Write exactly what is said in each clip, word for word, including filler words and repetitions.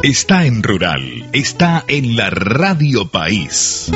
está en Rural, está en la Radio País.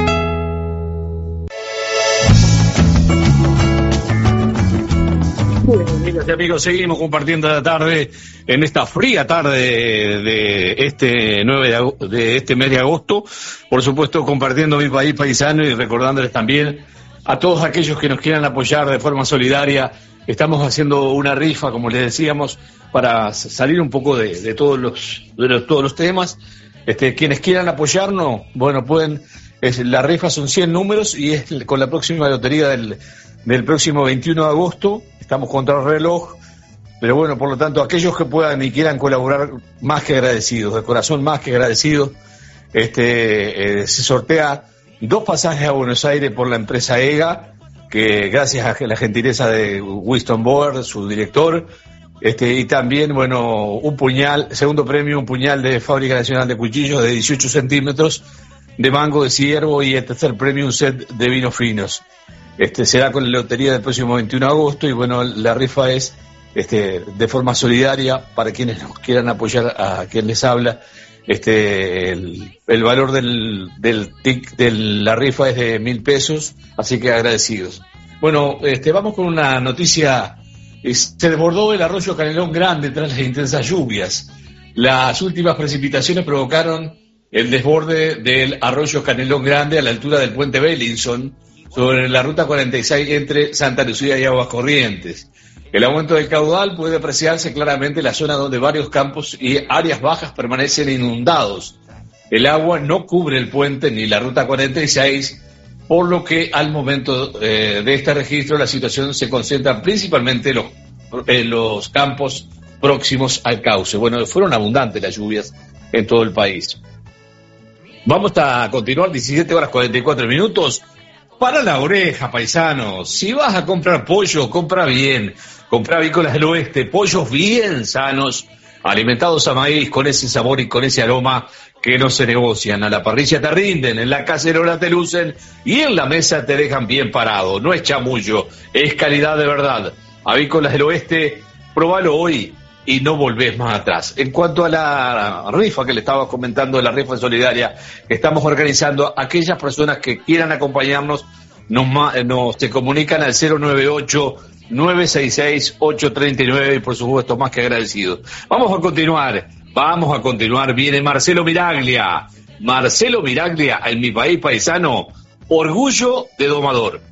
Bueno, amigas y amigos, seguimos compartiendo la tarde en esta fría tarde de, de este nueve de, agosto, de este mes de agosto, por supuesto compartiendo Mi País Paisano y recordándoles también a todos aquellos que nos quieran apoyar de forma solidaria. Estamos haciendo una rifa, como les decíamos, para salir un poco de, de todos los de los, todos los temas. Este, quienes quieran apoyarnos, bueno, pueden, es, la rifa son cien números y es con la próxima lotería del, del próximo veintiuno de agosto. Estamos contra el reloj, pero bueno, por lo tanto, aquellos que puedan y quieran colaborar, más que agradecidos, de corazón más que agradecidos. Este, eh, se sortea dos pasajes a Buenos Aires por la empresa E G A, que gracias a la gentileza de Winston Boer, su director, este, y también, bueno, un puñal, segundo premio, un puñal de Fábrica Nacional de Cuchillos de dieciocho centímetros, de mango de ciervo, y el tercer premio, un set de vinos finos. Este, será con la lotería del próximo veintiuno de agosto, y bueno, la rifa es este, de forma solidaria para quienes nos quieran apoyar a quien les habla. Este, el, el valor del, del tic de la rifa es de mil pesos, así que agradecidos. Bueno, este, vamos con una noticia. Se desbordó el arroyo Canelón Grande tras las intensas lluvias. Las últimas precipitaciones provocaron el desborde del arroyo Canelón Grande a la altura del puente Bellinson, sobre la ruta cuarenta y seis entre Santa Lucía y Aguas Corrientes. El aumento del caudal puede apreciarse claramente en la zona donde varios campos y áreas bajas permanecen inundados. El agua no cubre el puente ni la ruta cuarenta y seis, por lo que al momento eh, de este registro la situación se concentra principalmente en los, en los campos próximos al cauce. Bueno, fueron abundantes las lluvias en todo el país. Vamos a continuar, diecisiete horas cuarenta y cuatro minutos. Para la oreja, paisanos, si vas a comprar pollo, compra bien. Compra Avícolas del Oeste, pollos bien sanos, alimentados a maíz, con ese sabor y con ese aroma que no se negocian. A la parrilla te rinden, en la cacerola te lucen y en la mesa te dejan bien parado. No es chamullo, es calidad de verdad. Avícolas del Oeste, probalo hoy y no volvés más atrás. En cuanto a la rifa que le estaba comentando, la rifa solidaria que estamos organizando, aquellas personas que quieran acompañarnos nos, nos se comunican al cero nueve ocho, nueve seis seis, ocho tres nueve, y por supuesto más que agradecidos. Vamos a continuar, vamos a continuar. Viene Marcelo Miraglia. Marcelo Miraglia en Mi País Paisano, orgullo de domador.